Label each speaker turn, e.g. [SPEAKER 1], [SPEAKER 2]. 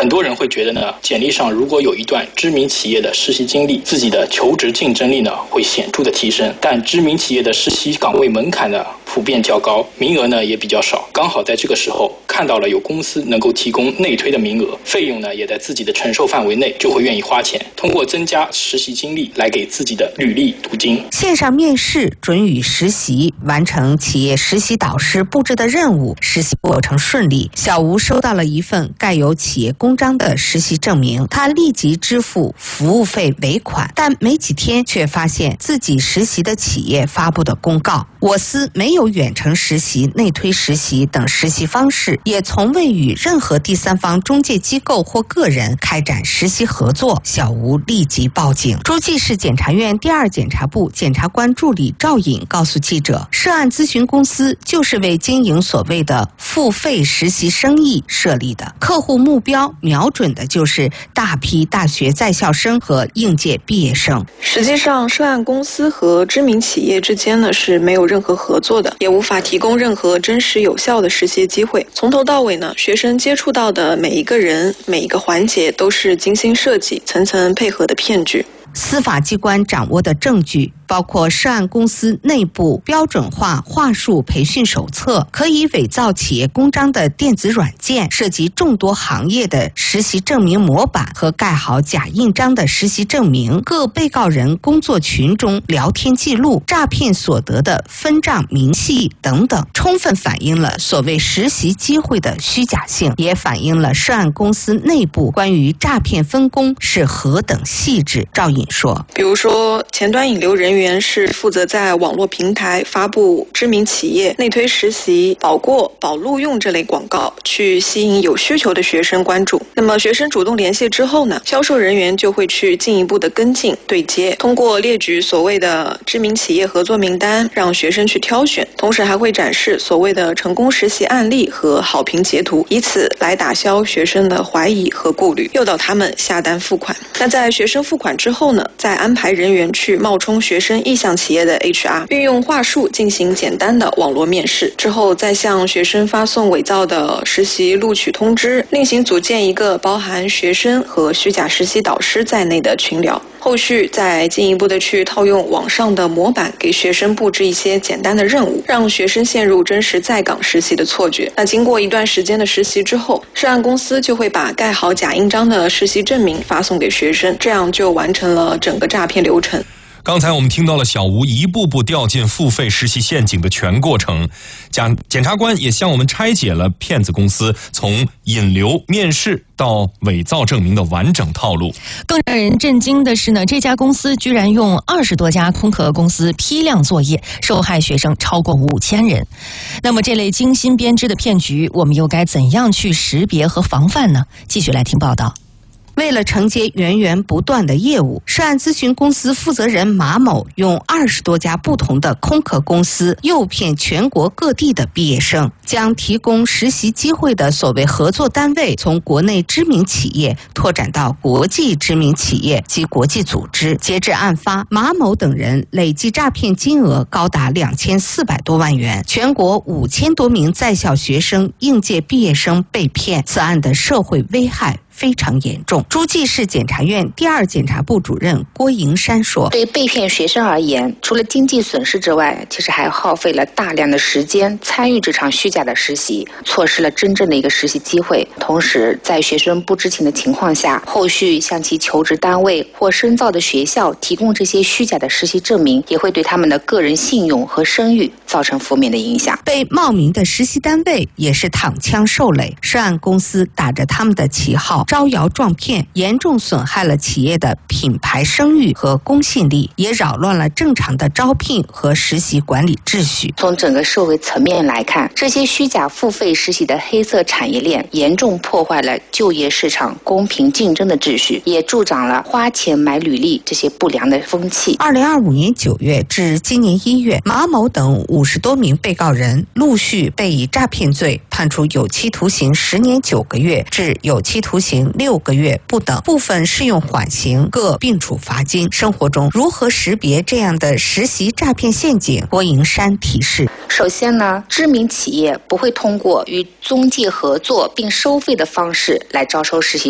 [SPEAKER 1] 很多人会觉得呢，简历上如果有一段知名企业的实习经历，自己的求职竞争力呢会显著的提升。但知名企业的实习岗位门槛呢普遍较高，名额呢也比较少。刚好在这个时候看到了有公司能够提供内推的名额，费用呢也在自己的承受范围内，就会愿意花钱，通过增加实习经历来给自己的履历镀金。
[SPEAKER 2] 线上面试准予实习，完成企业实习导师布置的任务，实习过程顺利。小吴收到了一份盖有企业公章的实习证明，他立即支付服务费尾款，但没几天却发现自己实习的企业发布的公告，我司没有远程实习、内推实习等实习方式，也从未与任何第三方中介机构或个人开展实习合作。小吴立即报警。诸暨市检察院第二检察部检察官助理赵颖告诉记者，涉案咨询公司就是为经营所谓的付费实习生意设立的，客户目标瞄准的就是大批大学在校生和应届毕业生。
[SPEAKER 3] 实际上，涉案公司和知名企业之间呢是没有任何合作的，也无法提供任何真实有效的实习机会。从头到尾呢，学生接触到的每一个人、每一个环节都是精心设计、层层配合的骗局。
[SPEAKER 2] 司法机关掌握的证据包括涉案公司内部标准化话术培训手册、可以伪造企业公章的电子软件、涉及众多行业的实习证明模板和盖好假印章的实习证明、各被告人工作群中聊天记录、诈骗所得的分账明细等等，充分反映了所谓实习机会的虚假性，也反映了涉案公司内部关于诈骗分工是何等细致。赵颖说，
[SPEAKER 3] 比如说前端引流人员是负责在网络平台发布知名企业内推实习、保过、保录用这类广告，去吸引有需求的学生关注。那么学生主动联系之后呢，销售人员就会去进一步的跟进对接，通过列举所谓的知名企业合作名单，让学生去挑选，同时还会展示所谓的成功实习案例和好评截图，以此来打消学生的怀疑和顾虑，诱导他们下单付款。那在学生付款之后呢，再安排人员去冒充学生意向企业的 HR， 运用话术进行简单的网络面试，之后再向学生发送伪造的实习录取通知，另行组建一个包含学生和虚假实习导师在内的群聊，后续再进一步的去套用网上的模板，给学生布置一些简单的任务，让学生陷入真实在岗实习的错觉。那经过一段时间的实习之后，涉案公司就会把盖好假印章的实习证明发送给学生，这样就完成了整个诈骗流程。
[SPEAKER 4] 刚才我们听到了小吴一步步掉进付费实习陷阱的全过程，检察官也向我们拆解了骗子公司从引流、面试到伪造证明的完整套路。
[SPEAKER 5] 更让人震惊的是呢，这家公司居然用20多家空壳公司批量作业，受害学生超过5000人。那么这类精心编织的骗局，我们又该怎样去识别和防范呢？继续来听报道。
[SPEAKER 2] 为了承接源源不断的业务，涉案咨询公司负责人马某用20多家不同的空壳公司诱骗全国各地的毕业生，将提供实习机会的所谓合作单位从国内知名企业拓展到国际知名企业及国际组织。截至案发，马某等人累计诈骗金额高达2400多万元，全国5000多名在校学生、应届毕业生被骗，此案的社会危害非常严重。诸暨市检察院第二检察部主任郭营山说，
[SPEAKER 6] 对被骗学生而言，除了经济损失之外，其实还耗费了大量的时间参与这场虚假的实习，错失了真正的一个实习机会。同时在学生不知情的情况下，后续向其求职单位或深造的学校提供这些虚假的实习证明，也会对他们的个人信用和声誉造成负面的影响。
[SPEAKER 2] 被冒名的实习单位也是躺枪受累，涉案公司打着他们的旗号招摇撞骗，严重损害了企业的品牌声誉和公信力，也扰乱了正常的招聘和实习管理秩序。
[SPEAKER 6] 从整个社会层面来看，这些虚假付费实习的黑色产业链严重破坏了就业市场公平竞争的秩序，也助长了花钱买履历这些不良的风气。
[SPEAKER 2] 2025年9月至今年1月，马某等50多名被告人陆续被以诈骗罪判处有期徒刑10年9个月至有期徒刑6个月不等，部分适用缓刑，各并处罚金。生活中如何识别这样的实习诈骗陷阱？郭营山提示：
[SPEAKER 6] 首先呢，知名企业不会通过与中介合作并收费的方式来招收实习